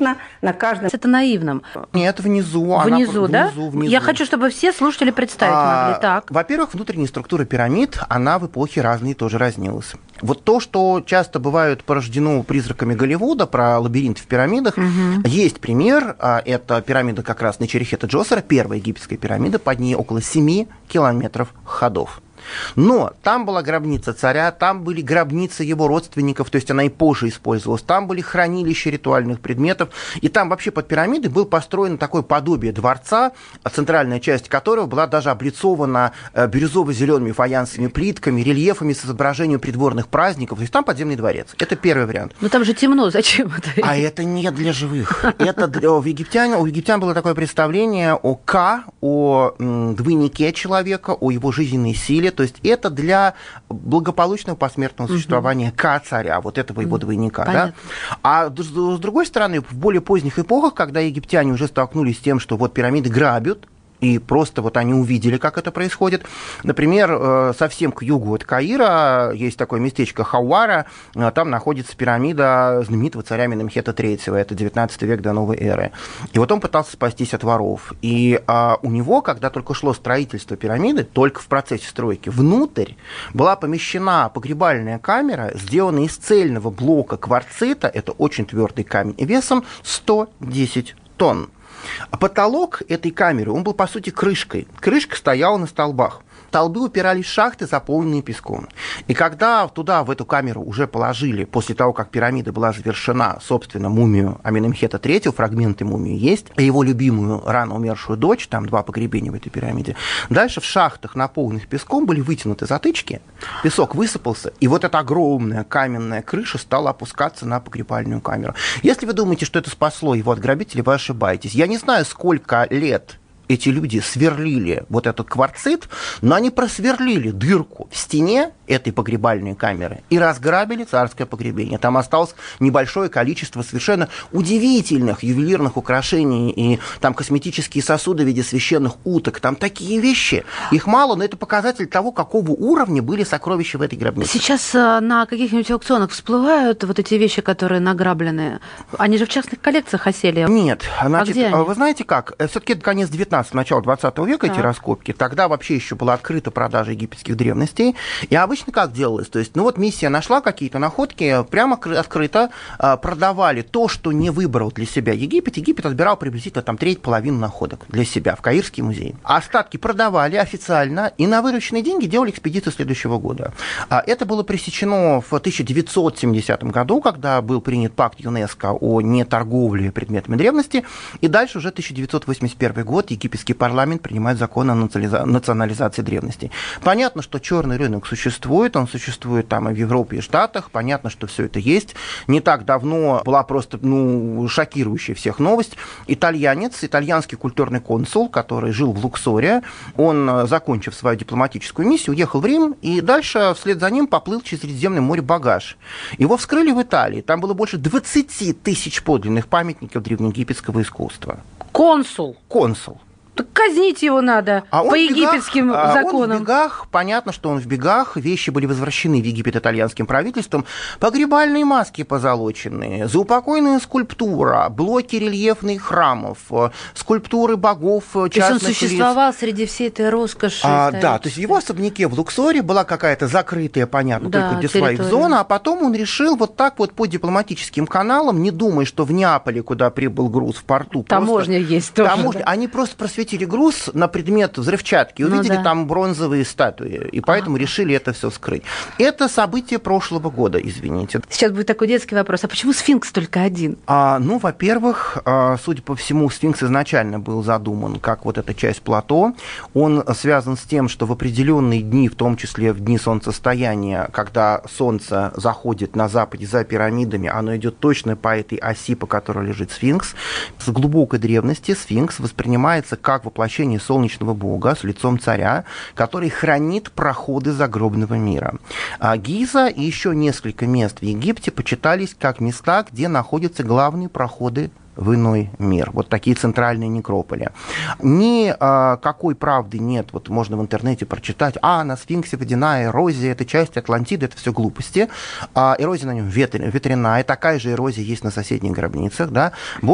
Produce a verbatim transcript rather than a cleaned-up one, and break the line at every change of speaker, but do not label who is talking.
на каждом.
Это наивным.
Нет, внизу.
Внизу,
она,
да?
Внизу, внизу.
Я хочу, чтобы все слушатели представить
а,
могли. Так.
Во-первых, внутренняя структура пирамид, она в эпохе разные тоже разнилась. Вот то, что часто бывает порождено призраками Голливуда про лабиринт в пирамидах, угу. Есть пример. Это пирамида как раз Нечерехета Джосера, первая египетская пирамида, под ней около семи километров ходов. Но там была гробница царя, там были гробницы его родственников, то есть она и позже использовалась, там были хранилища ритуальных предметов, и там вообще под пирамидой был построено такое подобие дворца, центральная часть которого была даже облицована бирюзово-зелеными фаянсовыми плитками, рельефами с изображением придворных праздников, то есть там подземный дворец. Это первый вариант.
Но там же темно, зачем это?
А это не для живых. Это для, у, египтян, у египтян было такое представление о Ка, о м, двойнике человека, о его жизненной силе. То есть это для благополучного посмертного существования угу. Ка-царя, вот этого его двойника. Да? А с другой стороны, в более поздних эпохах, когда египтяне уже столкнулись с тем, что вот пирамиды грабят, и просто вот они увидели, как это происходит. Например, совсем к югу от Каира есть такое местечко Хауара, там находится пирамида знаменитого царя Менемхета третьего, это девятнадцатый век до новой эры. И вот он пытался спастись от воров. И а, у него, когда только шло строительство пирамиды, только в процессе стройки, внутрь была помещена погребальная камера, сделанная из цельного блока кварцита, это очень твердый камень, весом сто десять тонн. А потолок этой камеры, он был, по сути, крышкой. Крышка стояла на столбах. Столбы упирались в шахты, заполненные песком. И когда туда, в эту камеру, уже положили, после того, как пирамида была завершена, собственно, мумию Аменемхета третьего, фрагменты мумии есть, и его любимую, рано умершую дочь, там два погребения в этой пирамиде, дальше в шахтах, наполненных песком, были вытянуты затычки, песок высыпался, и вот эта огромная каменная крыша стала опускаться на погребальную камеру. Если вы думаете, что это спасло его от грабителей, вы ошибаетесь. Я не знаю, сколько лет эти люди сверлили вот этот кварцит, но они просверлили дырку в стене этой погребальной камеры и разграбили царское погребение. Там осталось небольшое количество совершенно удивительных ювелирных украшений и там косметические сосуды в виде священных уток. Там такие вещи. Их мало, но это показатель того, какого уровня были сокровища в этой гробнице.
Сейчас на каких-нибудь аукционах всплывают вот эти вещи, которые награблены? Они же в частных коллекциях осели?
Нет. Значит,
а где они?
Вы знаете как? Все-таки это конец девятнадцатого, начало двадцатого века, так. Эти раскопки. Тогда вообще еще была открыта продажа египетских древностей. И обычно как делалось? То есть, ну вот миссия нашла какие-то находки, прямо открыто продавали то, что не выбрал для себя Египет. Египет отбирал приблизительно там треть-половину находок для себя в Каирский музей. А остатки продавали официально и на вырученные деньги делали экспедицию следующего года. Это было пресечено в тысяча девятьсот семидесятом году, когда был принят пакт ЮНЕСКО о неторговле предметами древности. И дальше уже тысяча девятьсот восемьдесят первый год египетский парламент принимает закон о национализации древностей. Понятно, что черный рынок существует. Он существует там и в Европе, и в Штатах. Понятно, что все это есть. Не так давно была просто ну, шокирующая всех новость. Итальянец, итальянский культурный консул, который жил в Луксоре, он, закончив свою дипломатическую миссию, уехал в Рим, и дальше вслед за ним поплыл через Средиземное море багаж. Его вскрыли в Италии. Там было больше двадцати тысяч подлинных памятников древнеегипетского искусства.
Консул?
Консул.
Так казнить его надо а по египетским
бегах,
законам.
Он в бегах, понятно, что он в бегах, вещи были возвращены в Египет итальянским правительством, погребальные маски позолоченные, заупокойная скульптура, блоки рельефных храмов, скульптуры богов частных лиц. То есть он
существовал
лиц.
Среди всей этой роскоши?
А, да, то есть в его особняке в Луксоре была какая-то закрытая, понятно,
да,
только для
территория.
своих зон, а потом он решил вот так вот по дипломатическим каналам, не думая, что в Неаполе, куда прибыл груз в порту,
таможня
просто,
есть тоже.
Таможня,
да.
Они просто просветили груз на предмет взрывчатки, увидели ну, да. там бронзовые статуи, и поэтому ага. решили это все скрыть. Это событие прошлого года, извините.
Сейчас будет такой детский вопрос. А почему сфинкс только один?
А, ну, во-первых, а, судя по всему, сфинкс изначально был задуман как вот эта часть плато. Он связан с тем, что в определенные дни, в том числе в дни солнцестояния, когда солнце заходит на западе за пирамидами, оно идет точно по этой оси, по которой лежит сфинкс. С глубокой древности сфинкс воспринимается как как воплощение солнечного бога с лицом царя, который хранит проходы загробного мира. А Гиза и еще несколько мест в Египте почитались как места, где находятся главные проходы в иной мир. Вот такие центральные некрополи. Ни а, какой правды нет. Вот можно в интернете прочитать, а на сфинксе водяная эрозия, это часть Атлантиды, это все глупости. А, эрозия на нем ветряная, такая же эрозия есть на соседних гробницах. Да?